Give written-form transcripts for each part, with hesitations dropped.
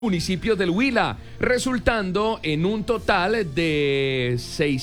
municipio del Huila, resultando en un total de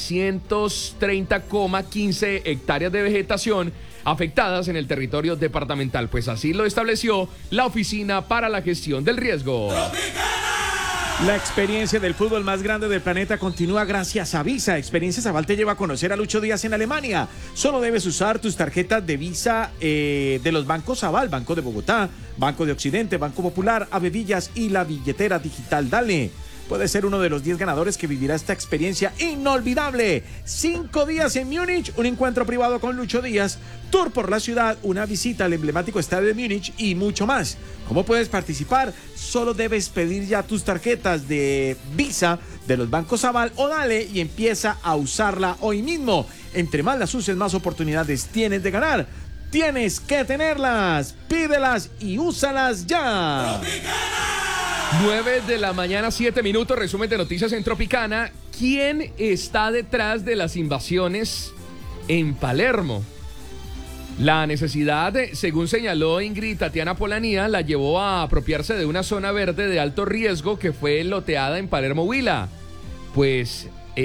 630,15 hectáreas de vegetación afectadas en el territorio departamental. Pues así lo estableció la Oficina para la Gestión del Riesgo. La experiencia del fútbol más grande del planeta continúa gracias a Visa. Experiencia Aval te lleva a conocer a Lucho Díaz en Alemania. Solo debes usar tus tarjetas de Visa de los bancos Aval, Banco de Bogotá, Banco de Occidente, Banco Popular, Avevillas y la billetera digital Dale. Puedes ser uno de los 10 ganadores que vivirá esta experiencia inolvidable. 5 días en Múnich, un encuentro privado con Lucho Díaz, tour por la ciudad, una visita al emblemático estadio de Múnich y mucho más. ¿Cómo puedes participar? Solo debes pedir ya tus tarjetas de Visa de los bancos Aval o Dale y empieza a usarla hoy mismo. Entre más las uses, más oportunidades tienes de ganar. Tienes que tenerlas, pídelas y úsalas ya. 9 de la mañana, 7 minutos, resumen de noticias en Tropicana. ¿Quién está detrás de las invasiones en Palermo? La necesidad, según señaló Ingrid Tatiana Polanía, la llevó a apropiarse de una zona verde de alto riesgo que fue loteada en Palermo, Huila. Pues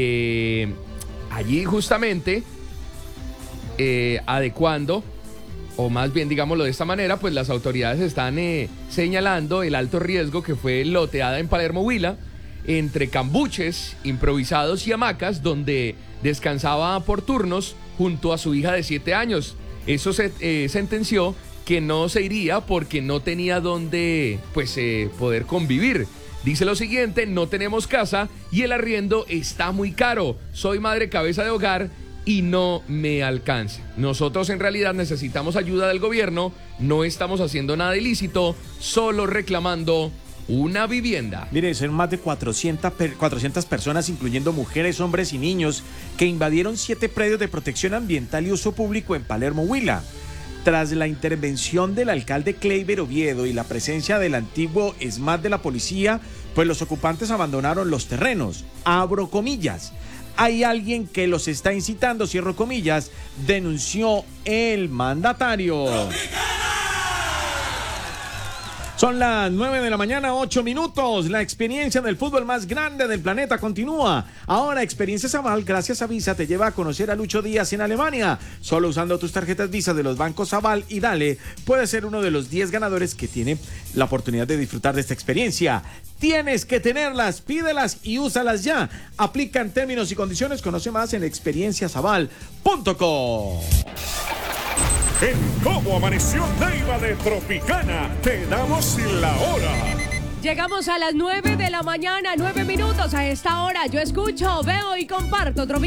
allí justamente adecuando, o más bien digámoslo de esta manera, pues las autoridades están señalando el alto riesgo que fue loteada en Palermo, Huila, entre cambuches improvisados y hamacas, donde descansaba por turnos junto a su hija de 7 años. Eso se sentenció que no se iría porque no tenía dónde poder convivir. Dice lo siguiente: no tenemos casa y el arriendo está muy caro. Soy madre cabeza de hogar y no me alcanza. Nosotros en realidad necesitamos ayuda del gobierno, no estamos haciendo nada ilícito, solo reclamando una vivienda. Mire, son más de 400 personas, incluyendo mujeres, hombres y niños, que invadieron 7 predios de protección ambiental y uso público en Palermo, Huila. Tras la intervención del alcalde Kleiber Oviedo y la presencia del antiguo SMAT de la policía, pues los ocupantes abandonaron los terrenos. Abro comillas. Hay alguien que los está incitando, cierro comillas, denunció el mandatario. Son las 9 de la mañana, 8 minutos. La experiencia del fútbol más grande del planeta continúa. Ahora, Experiencias Aval, gracias a Visa, te lleva a conocer a Lucho Díaz en Alemania. Solo usando tus tarjetas Visa de los bancos Aval y Dale, puedes ser uno de los 10 ganadores que tiene la oportunidad de disfrutar de esta experiencia. Tienes que tenerlas, pídelas y úsalas ya. Aplican términos y condiciones. Conoce más en experienciasaval.com. En Cómo Amaneció Neiva de Tropicana, te damos la hora. Llegamos a las 9 de la mañana, 9 minutos. A esta hora yo escucho, veo y comparto Tropicana.